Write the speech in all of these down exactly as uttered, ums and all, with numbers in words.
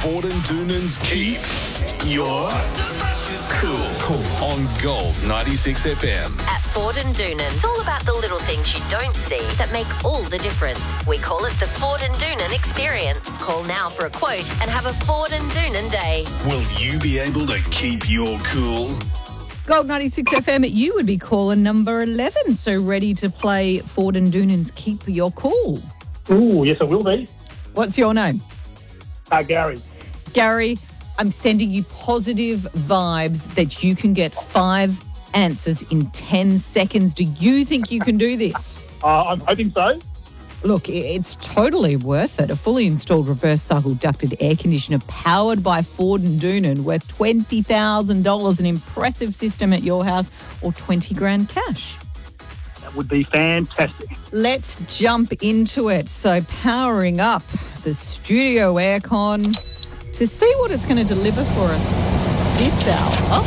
Ford and Doonan's Keep Your Cool. Cool. On Gold ninety-six F M. At Ford and Doonan, it's all about the little things you don't see that make all the difference. We call it the Ford and Doonan experience. Call now for a quote and have a Ford and Doonan day. Will you be able to keep your cool? Gold ninety-six F M, you would be caller number eleven, so ready to play Ford and Doonan's Keep Your Cool. Ooh, yes, I will be. What's your name? Uh, Gary. Gary, I'm sending you positive vibes that you can get five answers in ten seconds. Do you think you can do this? Uh, I'm hoping so. Look, it's totally worth it. A fully installed reverse cycle ducted air conditioner powered by Ford and Doonan worth twenty thousand dollars, an impressive system at your house, or twenty grand cash. That would be fantastic. Let's jump into it. So powering up the studio aircon to see what it's going to deliver for us this hour.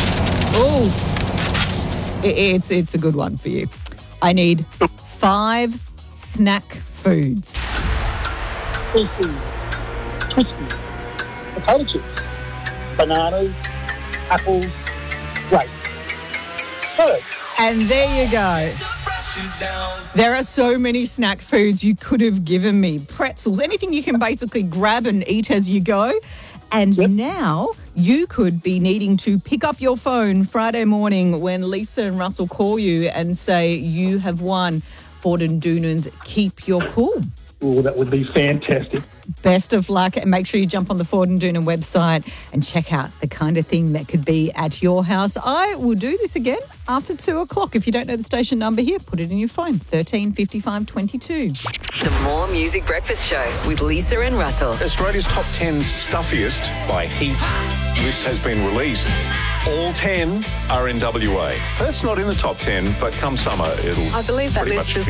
Oh, it's, it's a good one for you. I need five snack foods. Twisties, twisties, potato chips, bananas, apples, grapes, carrots. And there you go. There are so many snack foods you could have given me. Pretzels, anything you can basically grab and eat as you go. And Yep. now you could be needing to pick up your phone Friday morning when Lisa and Russell call you and say you have won Ford and Doonan's Keep Your Cool. Oh, that would be fantastic. Best of luck, and make sure you jump on the Ford and Doonan website and check out the kind of thing that could be at your house. I will do this again after two o'clock. If you don't know the station number here, put it in your phone, thirteen fifty-five twenty-two. The More Music Breakfast Show with Lisa and Russell. Australia's top ten stuffiest by heat list has been released. All ten are in W A. That's not in the top ten, but come summer, it'll I believe that pretty list much is